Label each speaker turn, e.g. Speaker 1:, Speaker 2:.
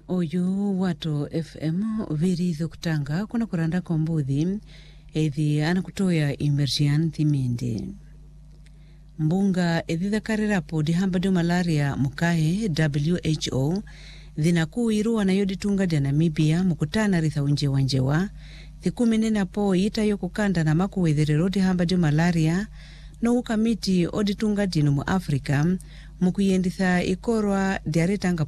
Speaker 1: Oyu Wato FM viritho kutanga kuna kuranda kombuthi ethi anakutoya immersion thimindi. Mbunga ethi karira podi hambado malaria mukae WHO dhinaku irua na yoditunga dia Namibia mukutana ritha unjewa thikumene po ita yokukanda na makuwetherero di hambado malaria no ukamiti oditunga dinu mu Africa mukuyenditha ikorwa diaretanga